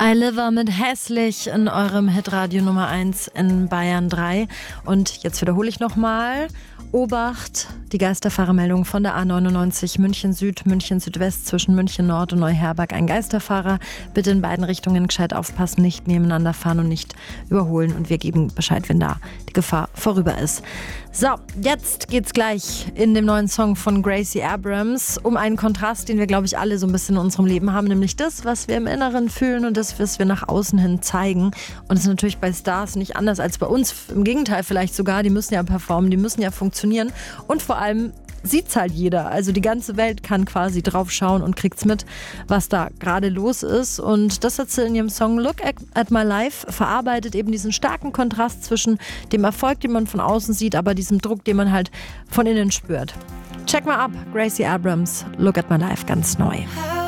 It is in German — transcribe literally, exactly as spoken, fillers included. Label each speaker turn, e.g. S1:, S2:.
S1: iLiver mit Hässlich in eurem Hitradio Nummer eins in Bayern drei. Und jetzt wiederhole ich nochmal. Obacht, die Geisterfahrermeldung von der A neunundneunzig München Süd, München Südwest zwischen München Nord und Neuherberg. Ein Geisterfahrer, bitte in beiden Richtungen gescheit aufpassen, nicht nebeneinander fahren und nicht überholen. Und wir geben Bescheid, wenn da die Gefahr vorüber ist. So, jetzt geht's gleich in dem neuen Song von Gracie Abrams um einen Kontrast, den wir, glaube ich, alle so ein bisschen in unserem Leben haben. Nämlich das, was wir im Inneren fühlen und das, was wir nach außen hin zeigen. Und das ist natürlich bei Stars nicht anders als bei uns. Im Gegenteil vielleicht sogar, die müssen ja performen, die müssen ja funktionieren. Und vor allem sieht's halt jeder. Also die ganze Welt kann quasi drauf schauen und kriegt's mit, was da gerade los ist. Und das hat sie in ihrem Song Look at, at My Life verarbeitet, eben diesen starken Kontrast zwischen dem Erfolg, den man von außen sieht, aber diesem Druck, den man halt von innen spürt. Check mal ab, Gracie Abrams, Look at My Life, ganz neu.